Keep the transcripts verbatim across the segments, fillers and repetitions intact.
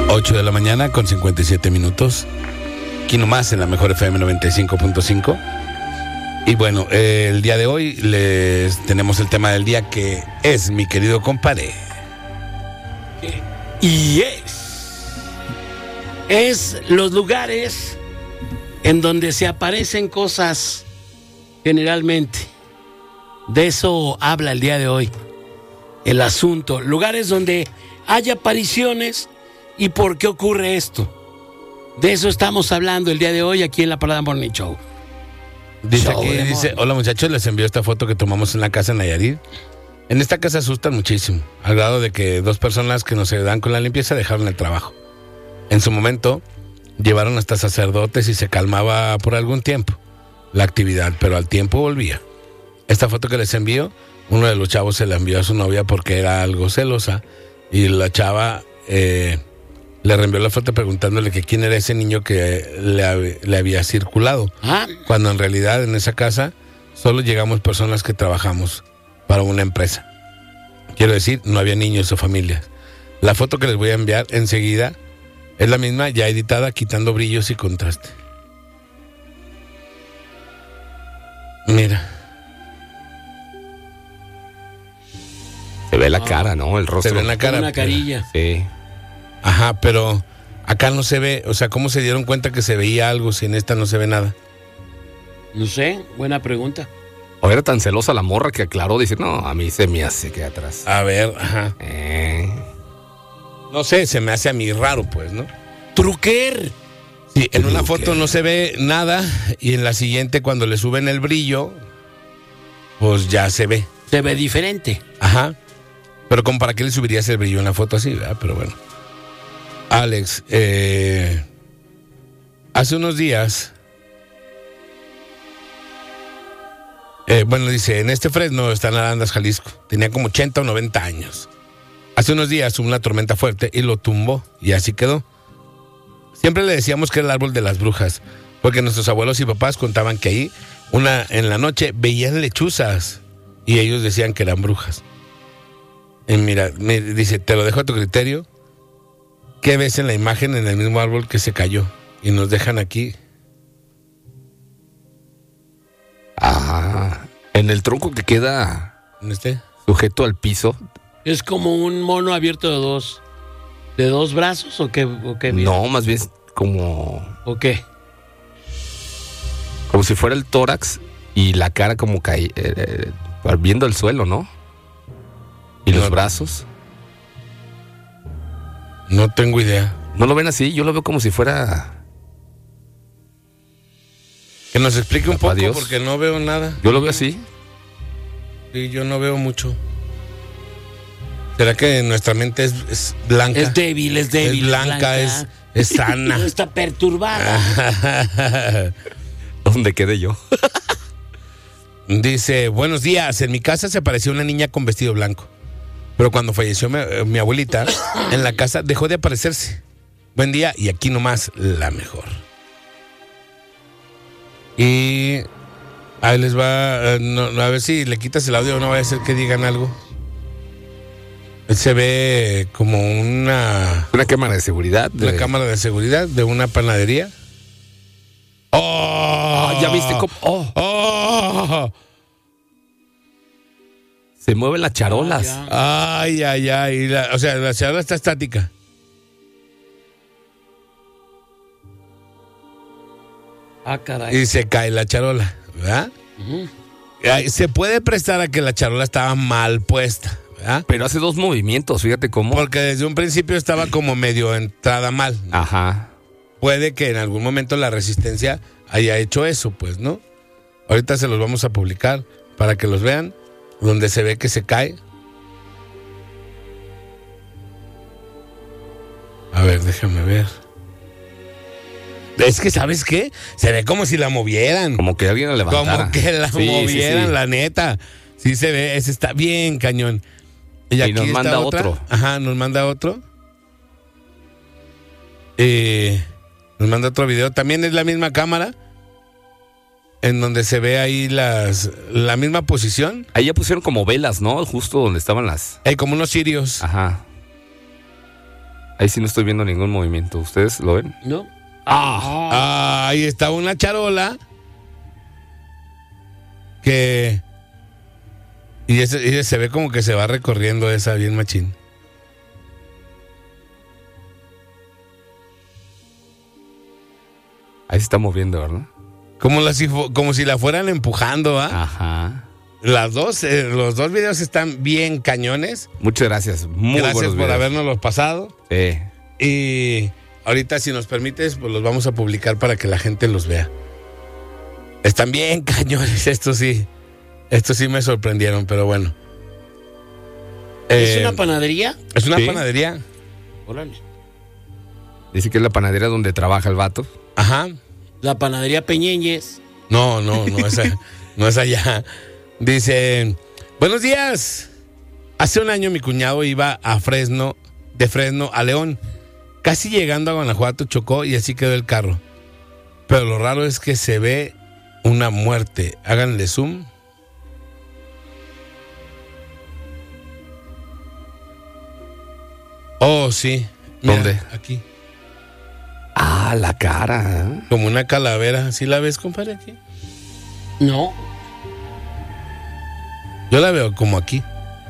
ocho de la mañana con cincuenta y siete minutos. Aquí nomás en la mejor F M noventa y cinco punto cinco. Y bueno, eh, el día de hoy les tenemos el tema del día, que es, mi querido compadre. Y es. Es los lugares en donde se aparecen cosas generalmente. De eso habla el día de hoy el asunto. Lugares donde hay apariciones y por qué ocurre esto. De eso estamos hablando el día de hoy aquí en la Parada Morning Show. Dice aquí, dice, hola muchachos, les envío esta foto que tomamos en la casa en Nayarit. En esta casa asustan muchísimo, al grado de que dos personas que nos ayudan con la limpieza dejaron el trabajo. En su momento, llevaron hasta sacerdotes y se calmaba por algún tiempo la actividad, pero al tiempo volvía. Esta foto que les envío, uno de los chavos se la envió a su novia porque era algo celosa, y la chava eh, le reenvió la foto preguntándole que quién era ese niño que le, le había circulado. ¿Ah? Cuando en realidad en esa casa solo llegamos personas que trabajamos para una empresa. Quiero decir, no había niños o familias. La foto que les voy a enviar enseguida es la misma, ya editada, quitando brillos y contraste. Mira. Se ve la cara, ¿no? El rostro. Se ve en la cara. Una carilla. Sí. Ajá, pero acá no se ve. O sea, ¿cómo se dieron cuenta que se veía algo si en esta no se ve nada? No sé, buena pregunta. O era tan celosa la morra que aclaró, dice, no, a mí se me hace que atrás. A ver, ajá. Eh. No sé, se me hace a mí raro, pues, ¿no? Truquer. Sí, en una Truquer. foto no se ve nada y en la siguiente, cuando le suben el brillo, pues ya se ve. Se ve diferente. Ajá. Pero como para qué le subirías el brillo en una foto así, ¿verdad? Pero bueno. Alex, eh, hace unos días, eh, bueno, dice, en este Fresno está en Arandas, Jalisco. Tenía como ochenta o noventa años. Hace unos días hubo una tormenta fuerte y lo tumbó, y así quedó. Siempre le decíamos que era el árbol de las brujas, porque nuestros abuelos y papás contaban que ahí, una en la noche, veían lechuzas, y ellos decían que eran brujas. Y mira, me dice, te lo dejo a tu criterio. ¿Qué ves en la imagen en el mismo árbol que se cayó? Y nos dejan aquí. Ah, en el tronco que queda ¿En este? sujeto al piso. Es como un mono abierto de dos, de dos brazos, ¿o qué? ¿O qué mira? No, más bien como, ¿O qué? como si fuera el tórax y la cara como caí, eh, eh, viendo el suelo, ¿no? Y los No. brazos. No tengo idea. ¿No lo ven así? Yo lo veo como si fuera... Que nos explique un Papá poco, Dios. porque no veo nada. Yo lo veo así. Sí, yo no veo mucho. ¿Será que nuestra mente es, es blanca? Es débil, es débil. Es blanca, es, es sana. Está perturbada. ¿Dónde quedé yo? Dice, buenos días, en mi casa se apareció una niña con vestido blanco. Pero cuando falleció mi, mi abuelita, en la casa dejó de aparecerse. Buen día, y aquí nomás la mejor. Y ahí les va, eh, no, a ver si le quitas el audio, no vaya a ser que digan algo. Se ve como una, Una cámara de seguridad. una de- cámara de seguridad de una panadería. ¡Oh! Ah, ¿ya viste cómo? Oh, ¡Oh! se mueven las charolas. Ah, Ay, ay, ay. La- o sea, la charola está estática. Ah, caray. Y se cae la charola, ¿verdad? Ujú. Ay, se puede prestar a que la charola estaba mal puesta, ¿verdad? Pero hace dos movimientos, fíjate cómo. Porque desde un principio estaba como medio entrada mal. Ajá. Puede que en algún momento la resistencia haya hecho eso, pues, ¿no? Ahorita se los vamos a publicar para que los vean, donde se ve que se cae. A ver, déjame ver. Es que, ¿sabes qué? Se ve como si la movieran. Como que alguien la levantara. Como que la Sí, sí, movieran, sí. la neta. Sí se ve, ese está bien cañón. Y, Y aquí nos está manda otra. otro. Ajá, nos manda otro. Eh, nos manda otro video. También es la misma cámara. En donde se ve ahí las la misma posición. Ahí ya pusieron como velas, ¿no? Justo donde estaban las... Hay como unos cirios. Ajá. Ahí sí no estoy viendo ningún movimiento. ¿Ustedes lo ven? ¿No? Ah, ah, ahí está una charola que... Y ese, y ese se ve como que se va recorriendo esa bien machín. Ahí se está moviendo, ¿verdad? Como, la, si, como si la fueran empujando, ¿ah? Ajá. Las dos, eh, los dos videos están bien cañones. Muchas gracias. Muy Gracias buenos por videos. habernoslos pasado. Sí. Y ahorita, si nos permites, pues los vamos a publicar para que la gente los vea. Están bien cañones, estos sí. Estos sí me sorprendieron, pero bueno. ¿Es Eh, una panadería? Es una Sí. panadería. Órale. Dice que es la panadería donde trabaja el vato. Ajá. La panadería Peñeñez. No, no, no es, a- no es allá. Dice, buenos días. Hace un año mi cuñado iba a Fresno, de Fresno a León. Casi llegando a Guanajuato chocó y así quedó el carro. Pero lo raro es que se ve una muerte. Háganle zoom. Oh, sí. Mira, ¿Dónde? Aquí. Ah, la cara. ¿eh? Como una calavera. ¿Sí la ves, compadre, aquí? No. Yo la veo como aquí.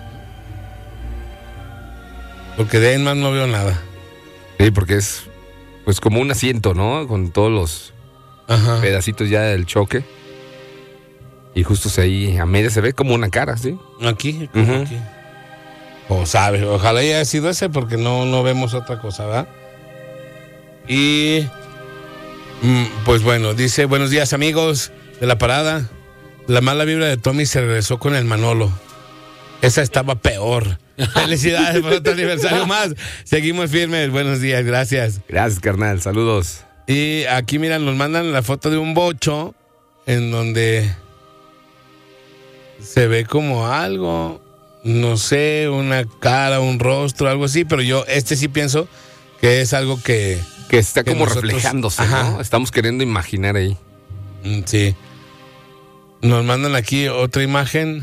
Porque de ahí en más no veo nada. Sí, porque es pues como un asiento, ¿no? Con todos los Ajá. pedacitos ya del choque. Y justo ahí a media se ve como una cara, ¿sí? Aquí, como Ujú. aquí. O sabe, ojalá haya sido ese porque no, no vemos otra cosa, ¿verdad? Y mm, pues bueno, dice, buenos días amigos de la parada. La mala vibra de Tommy se regresó con el Manolo. Esa estaba peor. Felicidades por otro aniversario más. Seguimos firmes. Buenos días, gracias. Gracias, carnal. Saludos. Y aquí, miran, nos mandan la foto de un bocho en donde se ve como algo, no sé, una cara, un rostro, algo así, pero yo este sí pienso que es algo que... Que está Que como nosotros- reflejándose, Ajá. ¿no? Estamos queriendo imaginar ahí. mm, Sí. Nos mandan aquí otra imagen.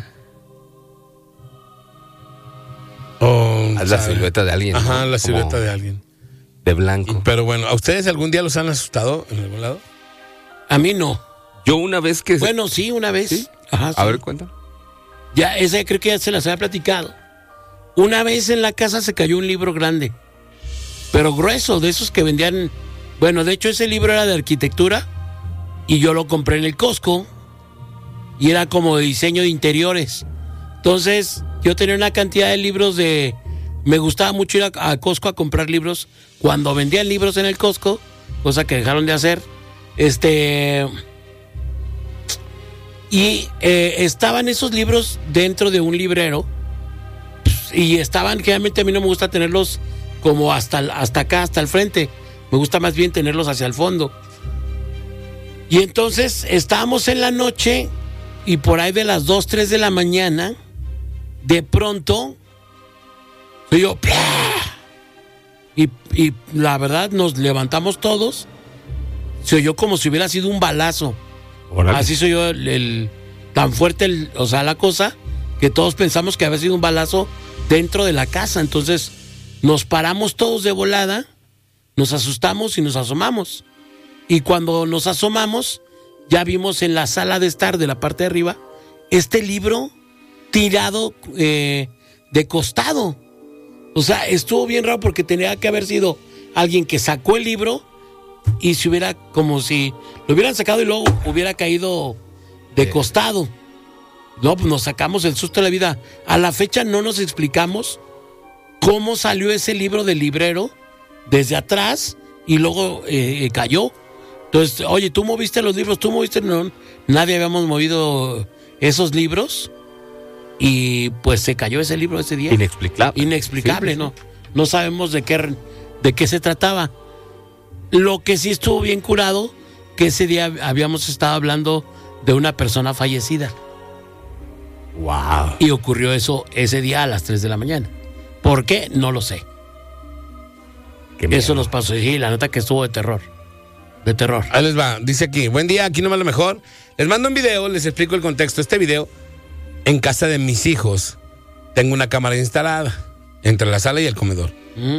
Oh, Es la ¿sabe? silueta de alguien. Ajá, ¿no? la silueta Como de alguien. de Y- blanco. pero bueno, ¿a ustedes algún día los han asustado en algún lado? A mí no. Yo una vez que... Bueno, sí, una vez. ¿Sí? Ajá, A sí. ver, cuenta. Ya, esa creo que ya se las había platicado. Una vez en la casa se cayó un libro grande, pero grueso, de esos que vendían. Bueno, de hecho ese libro era de arquitectura y yo lo compré en el Costco y era como de diseño de interiores. Entonces yo tenía una cantidad de libros de... Me gustaba mucho ir a, a Costco a comprar libros cuando vendían libros en el Costco, cosa que dejaron de hacer. Este... Y eh, estaban esos libros dentro de un librero y estaban, generalmente a mí no me gusta tenerlos como hasta, hasta acá, hasta el frente. Me gusta más bien tenerlos hacia el fondo. Y entonces estábamos en la noche y por ahí de las dos, tres de la mañana, de pronto, se oyó, ¡plá! y, y la verdad nos levantamos todos. Se oyó como si hubiera sido un balazo. Órale. Así soy yo, el, el- tan fuerte, el- o sea, la cosa, que todos pensamos que había sido un balazo dentro de la casa. Entonces nos paramos todos de volada, nos asustamos y nos asomamos. Y cuando nos asomamos, ya vimos en la sala de estar de la parte de arriba este libro tirado eh, de costado. O sea, estuvo bien raro porque tenía que haber sido alguien que sacó el libro y se hubiera, como si lo hubieran sacado y luego hubiera caído de costado. No, pues nos sacamos el susto de la vida. A la fecha no nos explicamos cómo salió ese libro del librero desde atrás y luego eh, cayó. Entonces, oye, ¿tú moviste los libros? ¿Tú moviste? No, nadie habíamos movido esos libros y pues se cayó ese libro ese día. Inexplicable. Inexplicable, Sí, sí. ¿no? No sabemos de qué, de qué se trataba. Lo que sí estuvo bien curado, que ese día habíamos estado hablando de una persona fallecida. Wow. Y ocurrió eso ese día a las tres de la mañana. ¿Por qué? No lo sé. Qué miedo. Eso nos pasó. Sí, la nota que estuvo de terror. De terror. Ahí les va, dice aquí, buen día, aquí nomás lo mejor. Les mando un video, les explico el contexto. Este video, en casa de mis hijos, tengo una cámara instalada entre la sala y el comedor. Mm.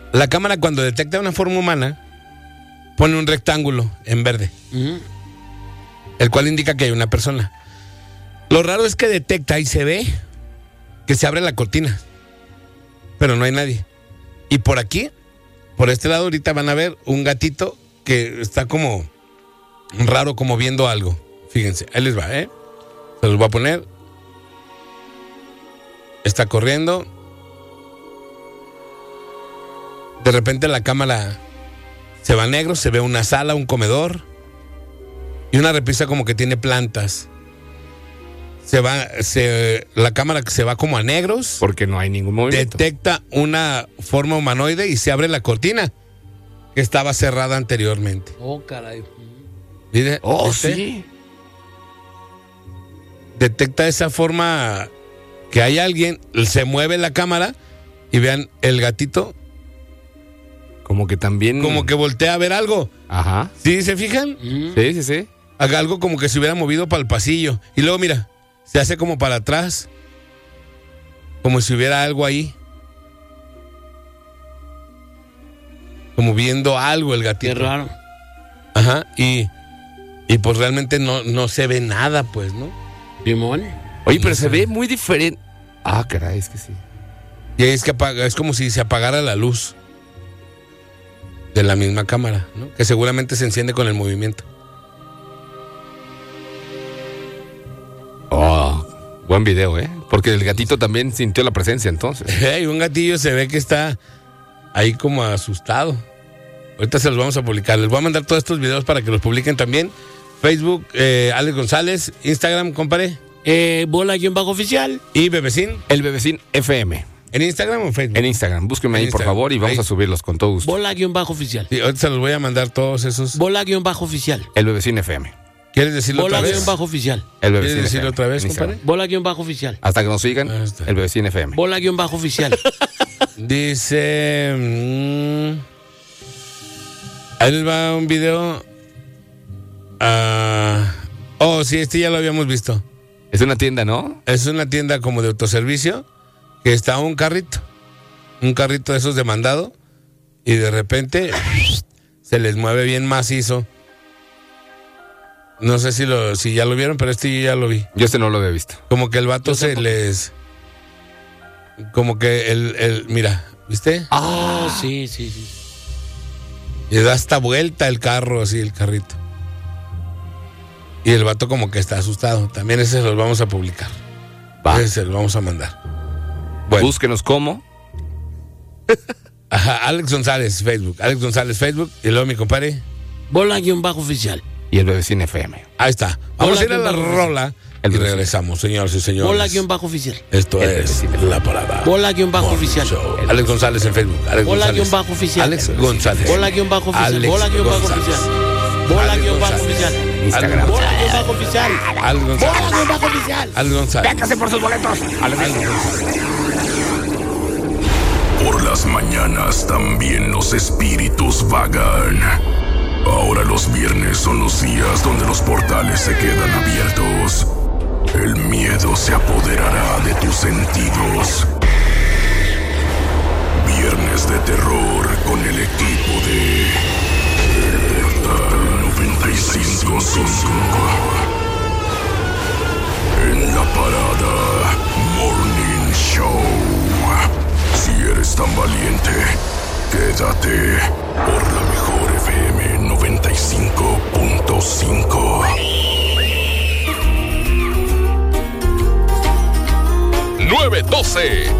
La cámara, cuando detecta una forma humana, pone un rectángulo en verde, Uh-huh. el cual indica que hay una persona. Lo raro es que detecta y se ve que se abre la cortina, pero no hay nadie. Y por aquí, por este lado, ahorita van a ver un gatito que está como raro, como viendo algo. Fíjense, ahí les va, ¿eh? Se los voy a poner. Está corriendo. De repente la cámara se va a negro, se ve una sala, un comedor y una repisa como que tiene plantas. Se va, se, la cámara se va como a negros. Porque no hay ningún movimiento. Detecta una forma humanoide y se abre la cortina que estaba cerrada anteriormente. Oh, caray. Mire, Oh, ¿viste? sí. Detecta esa forma que hay alguien, se mueve la cámara y vean el gatito Como que también. como que voltea a ver algo. Ajá. ¿Sí se fijan? Uh-huh. Sí, sí, sí. Haga algo como que se hubiera movido para el pasillo. Y luego, mira, se hace como para atrás. Como si hubiera algo ahí. Como viendo algo el gatito. Qué raro. Ajá. Y, y pues realmente no, no se ve nada, pues, ¿no? Simón. Oye, pero No se sé. ve muy diferente. Ah, caray, es que sí. Y es que apaga, es como si se apagara la luz de la misma cámara, ¿no? Que seguramente se enciende con el movimiento. Oh, buen video, ¿eh? Porque el gatito también sintió la presencia entonces. Y un gatillo se ve que está ahí como asustado. Ahorita se los vamos a publicar. Les voy a mandar todos estos videos para que los publiquen también. Facebook, eh, Alex González. Instagram, compadre. Eh, bola-oficial. Y Bebecín. El Bebecín F M. ¿En Instagram o Facebook? En Instagram. Búsquenme En ahí, por Instagram. favor, y vamos Ahí. a subirlos con todo gusto. Bola-oficial. Sí, ahorita se los voy a mandar todos esos. Bola-oficial. El Bebecín F M. ¿Quieres decirlo otra vez? Bola-oficial. El ¿Quieres Bebecín decirlo F M. otra vez, En Instagram. compadre? Bola-oficial. Hasta que nos sigan, Ahí está. el Bebecín F M. Bola-oficial. Dice... mm, ahí les va un video. Ah, oh, sí, este ya lo habíamos visto. Es una tienda, ¿no? Es una tienda como de autoservicio que está un carrito. Un carrito de esos de mandado. Y de repente se les mueve bien macizo. No sé si lo, si ya lo vieron, pero este yo ya lo vi. Yo este no lo había visto. Como que el vato se les... Como que el, el... Mira, ¿viste? Ah, sí, sí, sí. Y da hasta vuelta el carro, así, el carrito. Y el vato como que está asustado. También ese los vamos a publicar. Va. Ese se los vamos a mandar. Bueno, Búsquenos como. ajá, Alex González, Facebook. Alex González, Facebook. Y luego mi compadre. Bola-oficial. Y el Bebecín F M. Ahí está. Vamos a ir a la Bola-oficial. rola El y vecino. regresamos, señores y señores. Bola-oficial. Esto El es vecino. La Parada. Bola-oficial. Show. Alex González en Facebook. Alex González. Bola-oficial. Alex González. Bola-oficial. Alex Bola-oficial. González. Bola-oficial. Instagram. Bola-oficial. Alex González. Bola-oficial. Alex González. Véngase por sus boletos. Alex González. Por las mañanas también los espíritus vagan. Ahora los viernes son los días donde los portales se quedan abiertos. El miedo se apoderará de tus sentidos. Viernes de terror con el equipo de Portal noventa y cinco punto cinco. En La Parada Morning Show. Si eres tan valiente, quédate por la mejor F M noventa y cinco punto cinco. nueve doce